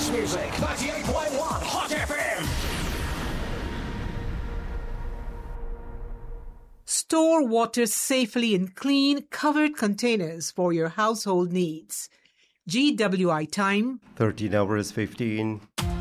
best music. 98.1 Hot FM. Store water safely in clean, covered containers for your household needs. GWI time 13 hours 15.